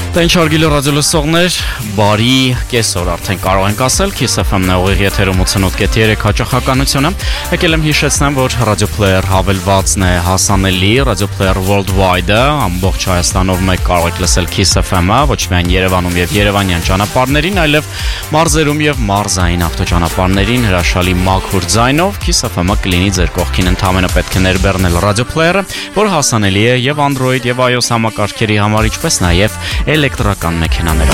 Ինչ արգիլը ռադիոլսողներ, բարի կեսօր արդեն կարող ենք ասել, Kiss FM-ն է ուղիղ եթերում 88.3 հաճախականությունը, եկել եմ հիշեցնեմ, որ Radio Player հավելվածն է հասանելի, Radio Player Worldwide-ը, ամբողջ Հայաստանով մեկ կարող եք լսել Kiss FM-ը, ոչ միայն Երևանում եւ Երևանյան ճանապարհներին, այլև մարզերում եւ մարզային ավտոճանապարհներին հրաշալի մաքուր ձայնով Kiss FM-ը կլինի ձեր կողքին, ընդհանրապես պետք է ներբեռնել Radio Player-ը, որ հասանելի է եւ Android եւ iOS համակարգերի համար, ինչպես նաեւ էլեկտրական մեքենաներով։